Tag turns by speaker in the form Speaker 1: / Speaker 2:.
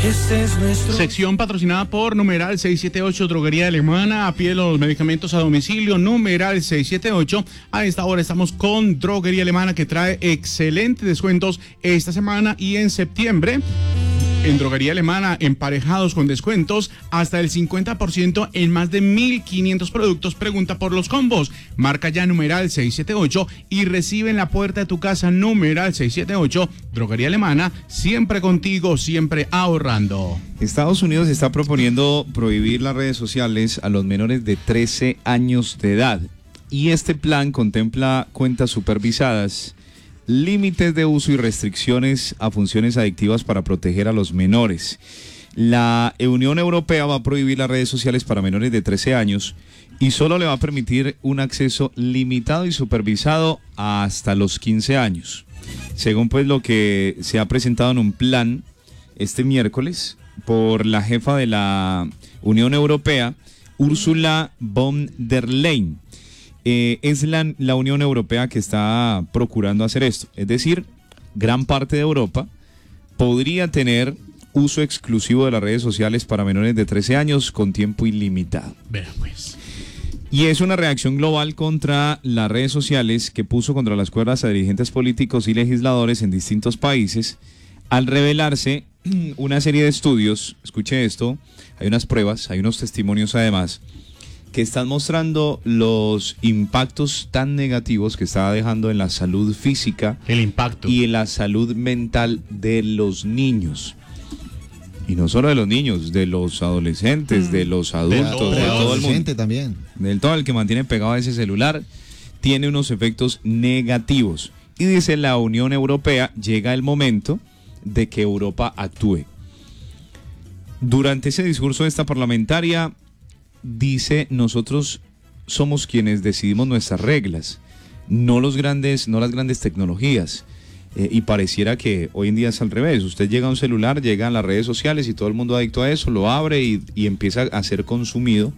Speaker 1: Ese es nuestro...
Speaker 2: Sección patrocinada por numeral 678, Droguería Alemana, a pie de los medicamentos a domicilio, numeral 678. A esta hora estamos con Droguería Alemana, que trae excelentes descuentos esta semana y en septiembre. En Droguería Alemana, emparejados con descuentos hasta el 50% en más de 1.500 productos. Pregunta por los combos. Marca ya numeral 678 y recibe en la puerta de tu casa numeral 678. Droguería Alemana, siempre contigo, siempre ahorrando.
Speaker 3: Estados Unidos está proponiendo prohibir las redes sociales a los menores de 13 años de edad. Y este plan contempla cuentas supervisadas, límites de uso y restricciones a funciones adictivas para proteger a los menores. La Unión Europea va a prohibir las redes sociales para menores de 13 años y solo le va a permitir un acceso limitado y supervisado hasta los 15 años. Según pues lo que se ha presentado en un plan este miércoles por la jefa de la Unión Europea, Ursula von der Leyen. Es la Unión Europea que está procurando hacer esto. Es decir, gran parte de Europa podría tener uso exclusivo de las redes sociales para menores de 13 años con tiempo ilimitado.
Speaker 2: Vea pues.
Speaker 3: Y es una reacción global contra las redes sociales que puso contra las cuerdas a dirigentes políticos y legisladores en distintos países al revelarse una serie de estudios. Escuche esto, hay unas pruebas, hay unos testimonios además, que están mostrando los impactos tan negativos que está dejando en la salud física,
Speaker 2: el impacto,
Speaker 3: y en la salud mental de los niños. Y no solo de los niños, de los adolescentes, de los adultos, de todo el mundo.
Speaker 4: También.
Speaker 3: Del todo el que mantiene pegado a ese celular, tiene unos efectos negativos. Y dice la Unión Europea, llega el momento de que Europa actúe. Durante ese discurso de esta parlamentaria, dice, nosotros somos quienes decidimos nuestras reglas, no las grandes tecnologías. Y pareciera que hoy en día es al revés. Usted llega a un celular, llega a las redes sociales y todo el mundo adicto a eso, lo abre y empieza a ser consumido